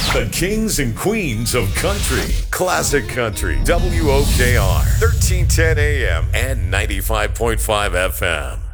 The kings and queens of country. Classic Country. WOKR. 1310 AM and 95.5 FM.